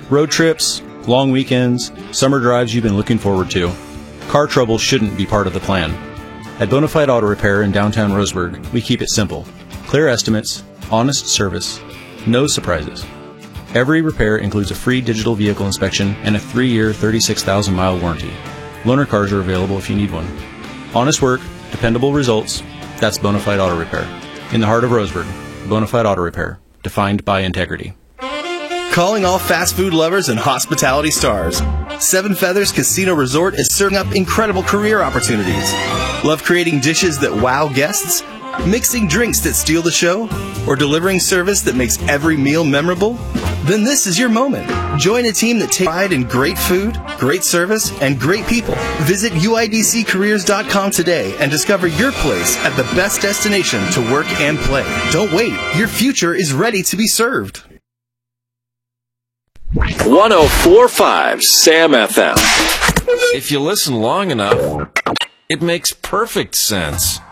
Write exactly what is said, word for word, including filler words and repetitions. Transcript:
Road trips, long weekends, summer drives you've been looking forward to. Car trouble shouldn't be part of the plan. At Bonafide Auto Repair in downtown Roseburg, we keep it simple. Clear estimates, honest service, no surprises. Every repair includes a free digital vehicle inspection and a three-year, thirty-six thousand mile warranty. Loaner cars are available if you need one. Honest work, dependable results, that's Bonafide Auto Repair. In the heart of Roseburg, Bonafide Auto Repair, defined by integrity. Calling all fast food lovers and hospitality stars. Seven Feathers Casino Resort is serving up incredible career opportunities. Love creating dishes that wow guests? Mixing drinks that steal the show? Or delivering service that makes every meal memorable? Then this is your moment. Join a team that takes pride in great food, great service, and great people. Visit U I D C careers dot com today and discover your place at the best destination to work and play. Don't wait. Your future is ready to be served. one oh four point five Sam F M. If you listen long enough, it makes perfect sense.